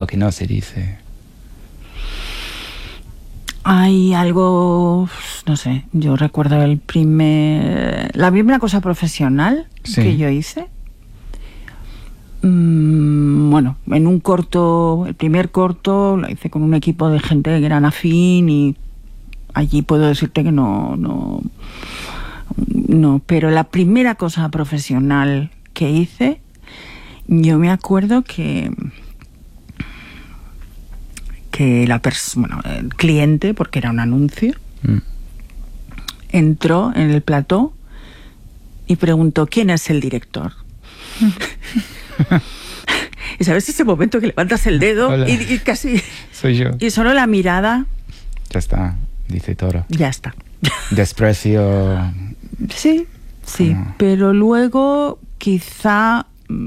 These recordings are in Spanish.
que no se dice? Hay algo, no sé, yo recuerdo la primera cosa profesional que yo hice. Bueno, en un corto, el primer corto lo hice con un equipo de gente que eran afín y allí puedo decirte que no, pero la primera cosa profesional que hice, yo me acuerdo que el cliente, porque era un anuncio, entró en el plató y preguntó: ¿quién es el director? Y sabes ese momento que levantas el dedo y casi... Soy yo. Y solo la mirada... Ya está, dice todo. Ya está. Desprecio... Sí, pero luego quizá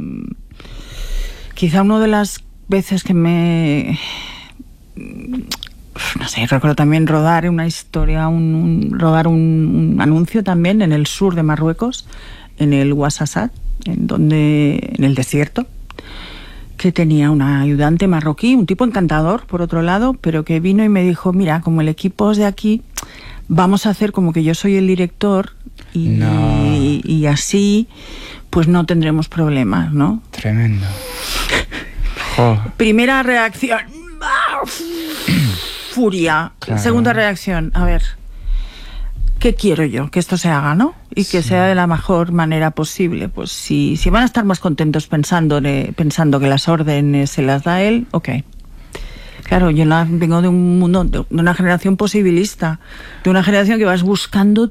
una de las veces que no sé, recuerdo también rodar una historia, rodar un anuncio también en el sur de Marruecos, en el Ouarzazate, en el desierto, que tenía una ayudante marroquí, un tipo encantador por otro lado, pero que vino y me dijo: mira, como el equipo es de aquí, vamos a hacer como que yo soy el director y así pues no tendremos problemas, ¿no? Tremendo. Oh. Primera reacción, furia. Claro. Segunda reacción, a ver, ¿qué quiero yo? Que esto se haga, ¿no? Y que sea de la mejor manera posible. Pues si van a estar más contentos pensando que las órdenes se las da él, ok. Claro, yo vengo de un mundo, de una generación posibilista, de una generación que vas buscando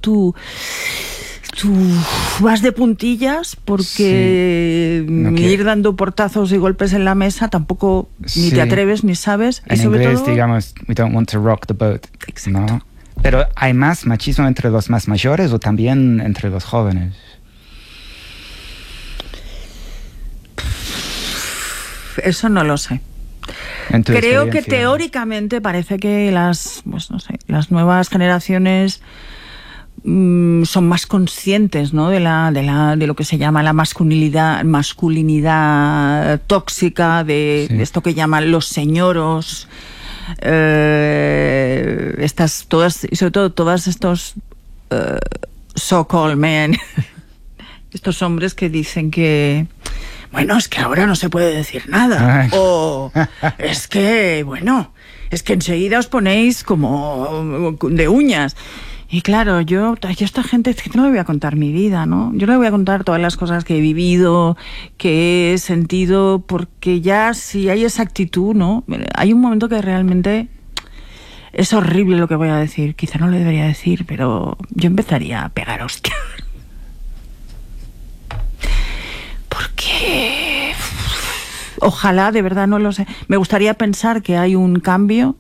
vas de puntillas porque ir dando portazos y golpes en la mesa tampoco ni te atreves ni sabes. En inglés, digamos, we don't want to rock the boat. Exacto. ¿No? Pero ¿hay más machismo entre los más mayores o también entre los jóvenes? Eso no lo sé. Creo que teóricamente parece que las nuevas generaciones son más conscientes, ¿no? de lo que se llama la masculinidad tóxica, de esto que llaman los señoros, y sobre todo todos estos so-called men, estos hombres que dicen que bueno, es que ahora no se puede decir nada. O es que enseguida os ponéis como de uñas. Y claro, yo a esta gente es que no le voy a contar mi vida, ¿no? Yo le voy a contar todas las cosas que he vivido, que he sentido, porque ya si hay esa actitud, ¿no? Hay un momento que realmente es horrible lo que voy a decir. Quizá no lo debería decir, pero yo empezaría a pegar hostias. Porque ojalá, de verdad, no lo sé. Me gustaría pensar que hay un cambio.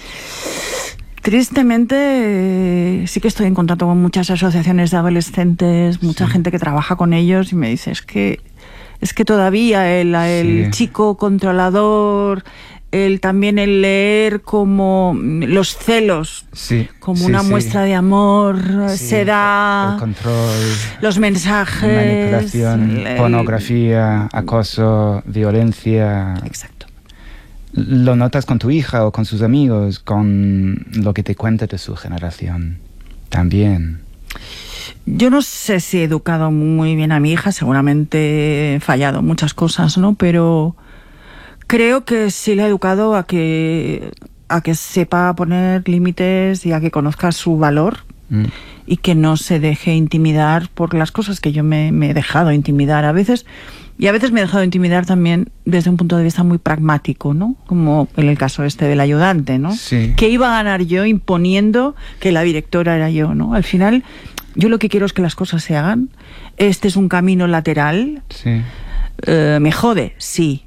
Tristemente, sí que estoy en contacto con muchas asociaciones de adolescentes, mucha gente que trabaja con ellos y me dice, es que todavía el chico controlador, también el leer como los celos, como una muestra de amor, se da el control, los mensajes, manipulación, pornografía, acoso, violencia. Exacto. ¿Lo notas con tu hija o con sus amigos, con lo que te cuenta de su generación también? Yo no sé si he educado muy bien a mi hija, seguramente he fallado en muchas cosas, ¿no? Pero creo que sí le he educado a que sepa poner límites y a que conozca su valor y que no se deje intimidar por las cosas que yo me he dejado intimidar a veces. Y a veces me he dejado intimidar también desde un punto de vista muy pragmático, ¿no? Como en el caso del ayudante, ¿no? Sí. ¿Qué iba a ganar yo imponiendo que la directora era yo, ¿no? Al final, yo lo que quiero es que las cosas se hagan. Este es un camino lateral. Sí. Me jode, sí.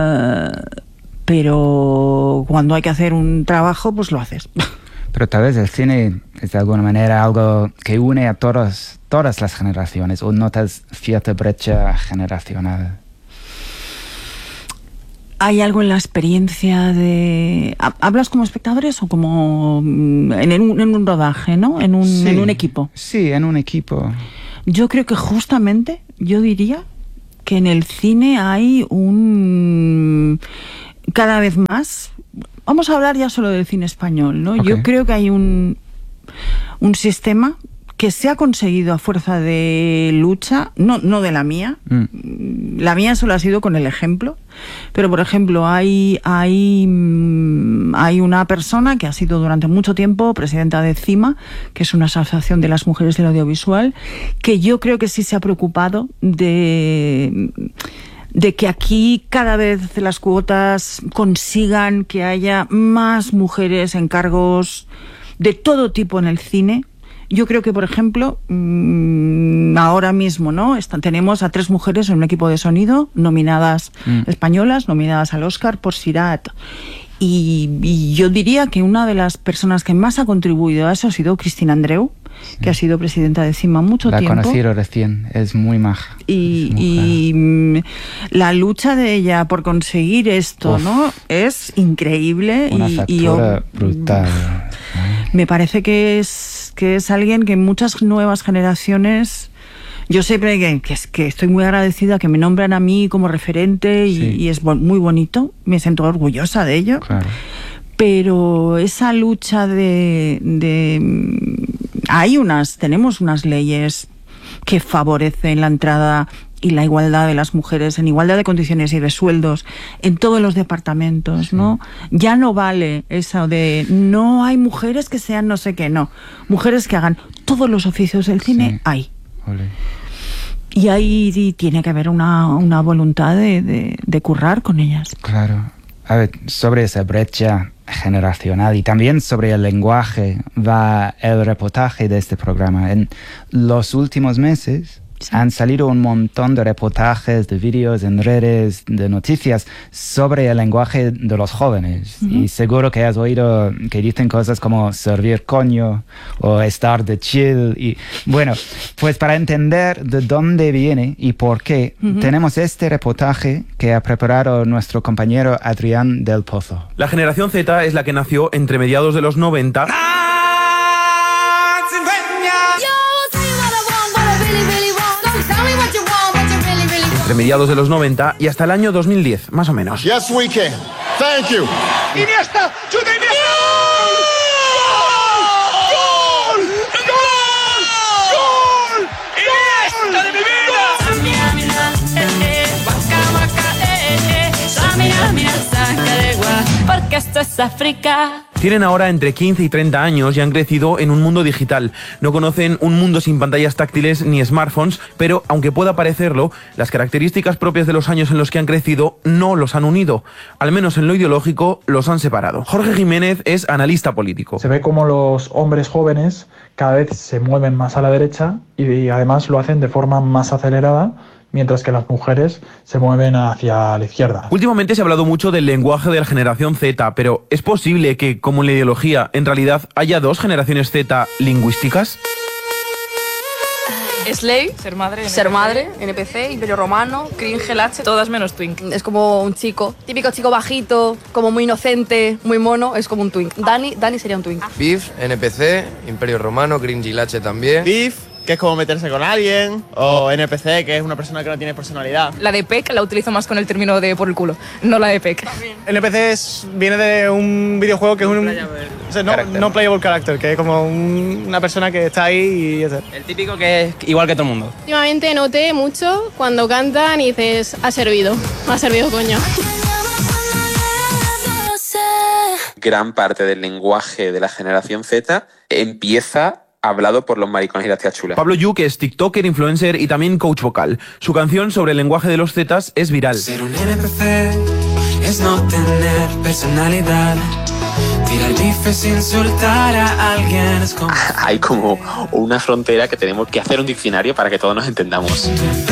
Pero cuando hay que hacer un trabajo, pues lo haces. Pero tal vez el cine es de alguna manera algo que une a todas las generaciones, o notas cierta brecha generacional. ¿Hay algo en la experiencia de... ¿Hablas como espectadores o como en un rodaje, ¿no? En un equipo. Sí, en un equipo. Yo creo que justamente, yo diría que en el cine hay cada vez más, vamos a hablar ya solo del cine español, ¿no? Okay. Yo creo que hay un sistema que se ha conseguido a fuerza de lucha, no de la mía. La mía solo ha sido con el ejemplo, pero por ejemplo hay una persona que ha sido durante mucho tiempo presidenta de CIMA, que es una asociación de las mujeres del audiovisual, que yo creo que sí se ha preocupado de que aquí cada vez las cuotas consigan que haya más mujeres en cargos de todo tipo en el cine. Yo creo que, por ejemplo, ahora mismo, ¿no? Tenemos a 3 mujeres en un equipo de sonido nominadas españolas, nominadas al Oscar por Sirat. Y yo diría que una de las personas que más ha contribuido a eso ha sido Cristina Andreu, que ha sido presidenta de CIMA mucho tiempo. La he conocido recién, es muy maja. Y la lucha de ella por conseguir esto, ¿no? Es increíble. Una factura brutal. Me parece que es alguien que muchas nuevas generaciones... Yo siempre que estoy muy agradecida que me nombran a mí como referente y es muy bonito, me siento orgullosa de ello. Claro. Pero esa lucha tenemos unas leyes que favorecen la entrada y la igualdad de las mujeres en igualdad de condiciones y de sueldos en todos los departamentos, ¿no? Ya no vale eso de no hay mujeres que sean no sé qué, no. Mujeres que hagan todos los oficios del cine, hay. Ole. Y ahí tiene que haber una voluntad de currar con ellas. Claro. A ver, sobre esa brecha generacional y también sobre el lenguaje va el reportaje de este programa. En los últimos meses han salido un montón de reportajes, de vídeos en redes, de noticias sobre el lenguaje de los jóvenes. Y seguro que has oído que dicen cosas como servir coño o estar de chill. Y bueno, pues para entender de dónde viene y por qué, tenemos este reportaje que ha preparado nuestro compañero Adrián del Pozo. La generación Z es la que nació entre mediados de los 90... entre mediados de los 90 y hasta el año 2010, más o menos. Yes, we can. Thank you. Iniesta, chuta Iniesta. ¡Gol! ¡Gol! ¡Gol! ¡Iniesta de mi vida! Porque esto es África. Tienen ahora entre 15 y 30 años y han crecido en un mundo digital. No conocen un mundo sin pantallas táctiles ni smartphones, pero aunque pueda parecerlo, las características propias de los años en los que han crecido no los han unido. Al menos en lo ideológico los han separado. Jorge Jiménez es analista político. Se ve como los hombres jóvenes cada vez se mueven más a la derecha y además lo hacen de forma más acelerada, mientras que las mujeres se mueven hacia la izquierda. Últimamente se ha hablado mucho del lenguaje de la generación Z, pero ¿es posible que, como en la ideología, en realidad haya 2 generaciones Z lingüísticas? Slay, ser madre, NPC, Imperio Romano, Cringe, H, todas menos Twink. Es como un chico, típico chico bajito, como muy inocente, muy mono, es como un Twink. Dani sería un Twink. Beef, NPC, Imperio Romano, Cringe y H también. Beef, que es como meterse con alguien, o NPC, que es una persona que no tiene personalidad. La de PEC la utilizo más con el término de por el culo, no la de PEC. NPC viene de un videojuego que es un... no playable character, que es como una persona que está ahí y... El típico que es igual que todo el mundo. Últimamente noté mucho cuando cantan y dices, ha servido coño. Gran parte del lenguaje de la generación Z empieza hablado por los maricones y las tías chulas. Pablo Yu, que es tiktoker, influencer y también coach vocal. Su canción sobre el lenguaje de los Zetas es viral. Ser un NPC es no tener personalidad. Tirar bifes sin insultar a alguien es como... Hay como una frontera que tenemos que hacer un diccionario para que todos nos entendamos.